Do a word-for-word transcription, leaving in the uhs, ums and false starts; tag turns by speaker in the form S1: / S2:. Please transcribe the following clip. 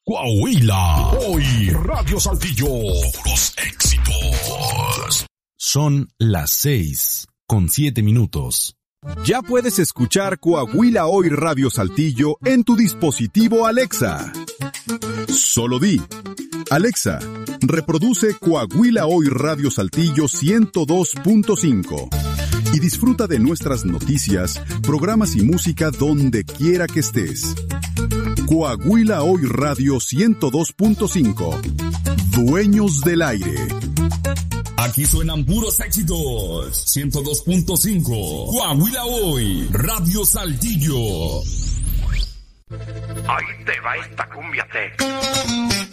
S1: Coahuila, hoy Radio Saltillo, puros éxitos. Son las seis con siete minutos.
S2: Ya puedes escuchar Coahuila Hoy Radio Saltillo en tu dispositivo Alexa. Solo di, Alexa, reproduce Coahuila Hoy Radio Saltillo ciento dos punto cinco y disfruta de nuestras noticias, programas y música donde quiera que estés. Coahuila Hoy Radio ciento dos punto cinco. Dueños del aire.
S3: Aquí suenan puros éxitos. ciento dos punto cinco. Coahuila Hoy, Radio Saltillo.
S4: Ahí te va esta cumbia tex.